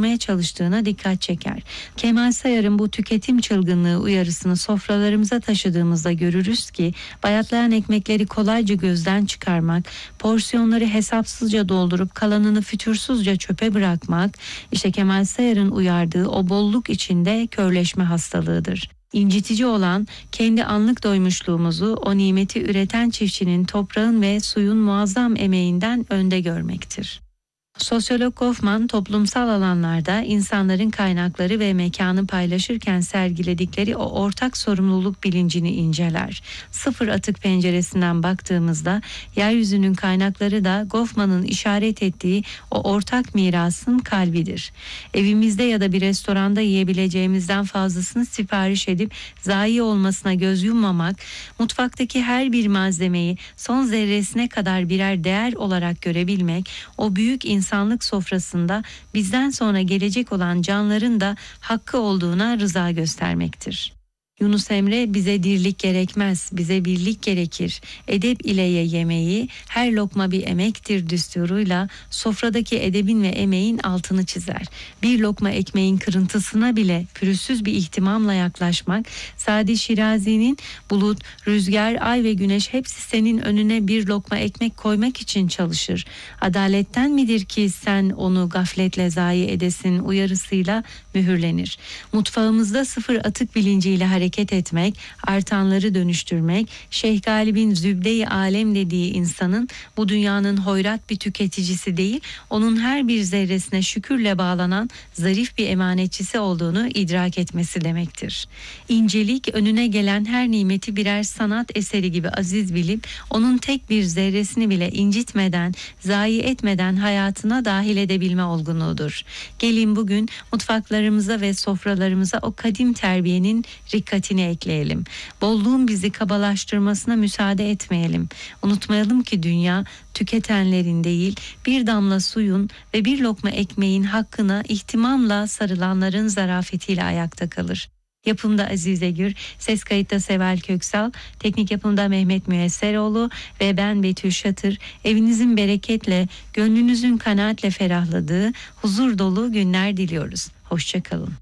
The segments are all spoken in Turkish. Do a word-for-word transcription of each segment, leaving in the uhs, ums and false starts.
oluşturmaya çalıştığına dikkat çeker. Kemal Sayar'ın bu tüketim çılgınlığı uyarısını sofralarımıza taşıdığımızda görürüz ki bayatlayan ekmekleri kolayca gözden çıkarmak, porsiyonları hesapsızca doldurup kalanını fütursuzca çöpe bırakmak, işte Kemal Sayar'ın uyardığı o bolluk içinde körleşme hastalığıdır. İncitici olan kendi anlık doymuşluğumuzu o nimeti üreten çiftçinin toprağın ve suyun muazzam emeğinden önde görmektir. Sosyolog Goffman toplumsal alanlarda insanların kaynakları ve mekanı paylaşırken sergiledikleri o ortak sorumluluk bilincini inceler. Sıfır atık penceresinden baktığımızda yeryüzünün kaynakları da Goffman'ın işaret ettiği o ortak mirasın kalbidir. Evimizde ya da bir restoranda yiyebileceğimizden fazlasını sipariş edip zayi olmasına göz yummamak, mutfaktaki her bir malzemeyi son zerresine kadar birer değer olarak görebilmek, o büyük insan İnsanlık sofrasında bizden sonra gelecek olan canların da hakkı olduğuna rıza göstermektir. Yunus Emre bize dirlik gerekmez, bize birlik gerekir. Edep ile ye yemeği, her lokma bir emektir düsturuyla sofradaki edebin ve emeğin altını çizer. Bir lokma ekmeğin kırıntısına bile pürüzsüz bir ihtimamla yaklaşmak, Sadi Şirazi'nin bulut, rüzgar, ay ve güneş hepsi senin önüne bir lokma ekmek koymak için çalışır. Adaletten midir ki sen onu gafletle zayi edesin uyarısıyla mühürlenir. Mutfağımızda sıfır atık bilinciyle hareket etmek, artanları dönüştürmek, Şeyh Galip'in zübde-i alem dediği insanın bu dünyanın hoyrat bir tüketicisi değil, onun her bir zerresine şükürle bağlanan zarif bir emanetçisi olduğunu idrak etmesi demektir. İncelik önüne gelen her nimeti birer sanat eseri gibi aziz bilip, onun tek bir zerresini bile incitmeden, zayi etmeden hayatına dahil edebilme olgunluğudur. Gelin bugün mutfaklarımıza ve sofralarımıza o kadim terbiyenin rikkatini ekleyelim. Bolluğun bizi kabalaştırmasına müsaade etmeyelim. Unutmayalım ki dünya tüketenlerin değil, bir damla suyun ve bir lokma ekmeğin hakkına ihtimamla sarılanların zarafetiyle ayakta kalır. Yapımda Azize Gür, ses kayıtta Seval Köksal, teknik yapımda Mehmet Müesseroğlu ve ben Betül Şatır. Evinizin bereketle, gönlünüzün kanaatle ferahladığı huzur dolu günler diliyoruz. Hoşça kalın.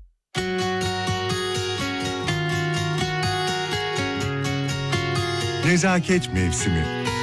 Nezaket mevsimi.